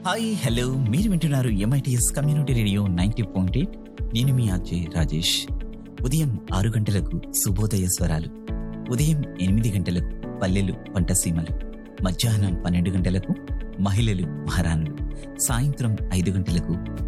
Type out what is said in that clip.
Hi hello మీరు వింటున్నారు MITS community radio 90.8. నేను మీ అజయ్ రాజేష్. ఉదయం 6 గంటలకు శుభోదయ స్వరాలు, ఉదయం 8 గంటలకు పల్లెలు పంటసీమలు, మధ్యాహ్నం 12 గంటలకు మహిళలు మహారాణులు, సాయంత్రం 5 గంటలకు